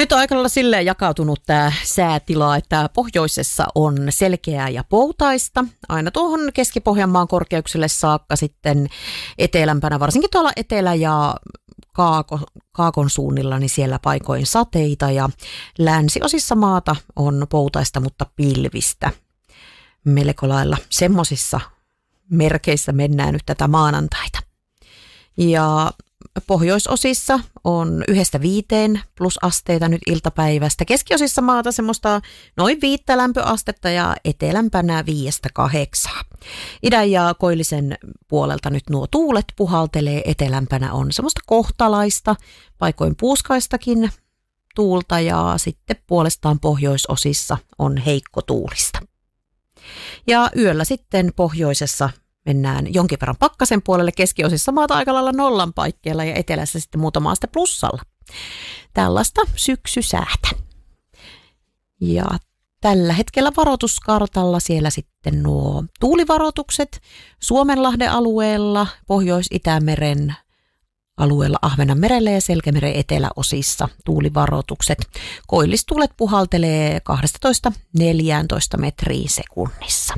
Nyt on aika lailla silleen jakautunut tämä säätila, että pohjoisessa on selkeää ja poutaista, aina tuohon Keski-Pohjanmaan korkeuksille saakka, sitten etelämpänä, varsinkin tuolla etelä- ja kaakon suunnilla, niin siellä paikoin sateita, ja länsiosissa maata on poutaista, mutta pilvistä. Melko lailla semmoisissa merkeissä mennään nyt tätä maanantaita. Ja pohjoisosissa on 1-5 plus asteita nyt iltapäivästä. Keskiosissa maata semmoista noin 5 lämpöastetta ja etelämpänä 5-8. Idän ja koillisen puolelta nyt nuo tuulet puhaltelee, etelämpänä on semmoista kohtalaista, paikoin puuskaistakin tuulta, ja sitten puolestaan pohjoisosissa on heikko tuulista. Ja yöllä sitten pohjoisessa mennään jonkin verran pakkasen puolelle, keskiosissa maata aika lailla nollan paikkeilla ja etelässä sitten muutama aste plussalla. Tällaista syksysäätä. Ja tällä hetkellä varoituskartalla siellä sitten nuo tuulivaroitukset Suomenlahden alueella, Pohjois-Itämeren alueella Ahvenanmerellä ja Selkämeren eteläosissa tuulivaroitukset. Koillistuulet puhaltelee 12-14 metriä sekunnissa.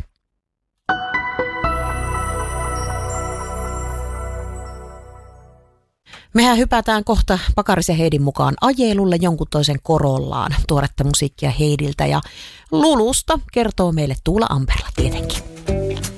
Mehän hypätään kohta Pakarisen Heidin mukaan ajelulle jonkun toisen korollaan. Tuoretta musiikkia Heidiltä ja Lulusta kertoo meille Tuula Amperla tietenkin.